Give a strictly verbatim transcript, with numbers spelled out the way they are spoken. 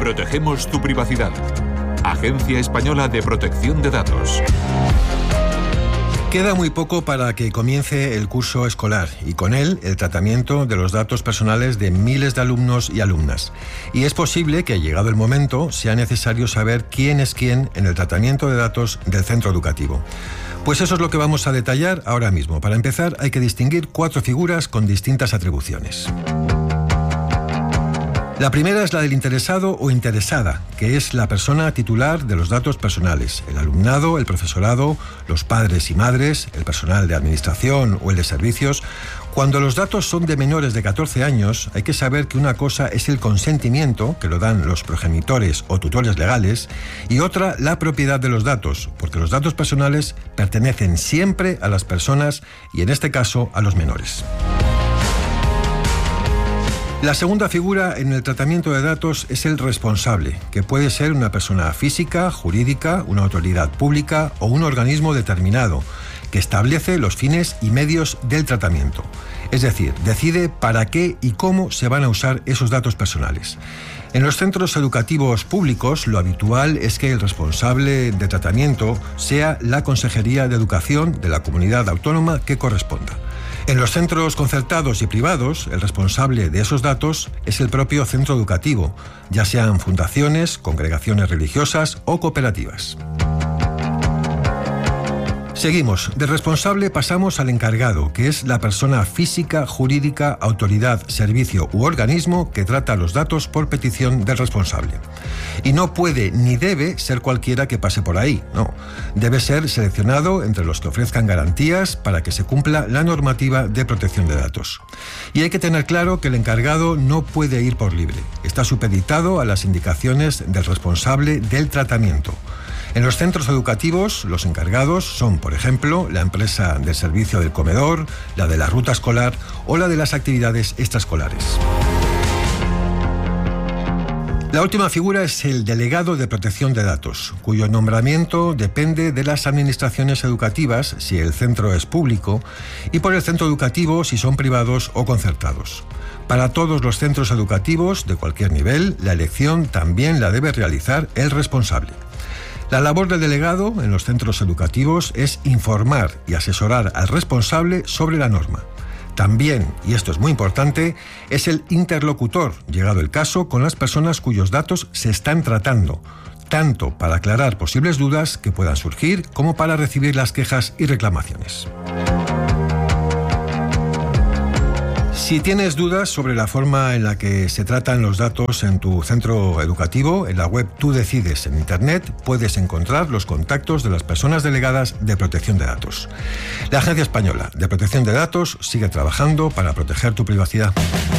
Protegemos tu privacidad. Agencia Española de Protección de Datos. Queda muy poco para que comience el curso escolar y con él el tratamiento de los datos personales de miles de alumnos y alumnas. Y es posible que, llegado el momento, sea necesario saber quién es quién en el tratamiento de datos del centro educativo. Pues eso es lo que vamos a detallar ahora mismo. Para empezar, hay que distinguir cuatro figuras con distintas atribuciones. La primera es la del interesado o interesada, que es la persona titular de los datos personales, el alumnado, el profesorado, los padres y madres, el personal de administración o el de servicios. Cuando los datos son de menores de catorce años, hay que saber que una cosa es el consentimiento, que lo dan los progenitores o tutores legales, y otra la propiedad de los datos, porque los datos personales pertenecen siempre a las personas y en este caso a los menores. La segunda figura en el tratamiento de datos es el responsable, que puede ser una persona física, jurídica, una autoridad pública o un organismo determinado, que establece los fines y medios del tratamiento. Es decir, decide para qué y cómo se van a usar esos datos personales. En los centros educativos públicos, lo habitual es que el responsable de tratamiento sea la Consejería de Educación de la comunidad autónoma que corresponda. En los centros concertados y privados, el responsable de esos datos es el propio centro educativo, ya sean fundaciones, congregaciones religiosas o cooperativas. Seguimos. Del responsable pasamos al encargado, que es la persona física, jurídica, autoridad, servicio u organismo que trata los datos por petición del responsable. Y no puede ni debe ser cualquiera que pase por ahí, no. Debe ser seleccionado entre los que ofrezcan garantías para que se cumpla la normativa de protección de datos. Y hay que tener claro que el encargado no puede ir por libre. Está supeditado a las indicaciones del responsable del tratamiento. En los centros educativos, los encargados son, por ejemplo, la empresa del servicio del comedor, la de la ruta escolar o la de las actividades extraescolares. La última figura es el delegado de protección de datos, cuyo nombramiento depende de las administraciones educativas, si el centro es público, y por el centro educativo, si son privados o concertados. Para todos los centros educativos, de cualquier nivel, la elección también la debe realizar el responsable. La labor del delegado en los centros educativos es informar y asesorar al responsable sobre la norma. También, y esto es muy importante, es el interlocutor, llegado el caso, con las personas cuyos datos se están tratando, tanto para aclarar posibles dudas que puedan surgir como para recibir las quejas y reclamaciones. Si tienes dudas sobre la forma en la que se tratan los datos en tu centro educativo, en la web Tú Decides en Internet puedes encontrar los contactos de las personas delegadas de protección de datos. La Agencia Española de Protección de Datos sigue trabajando para proteger tu privacidad.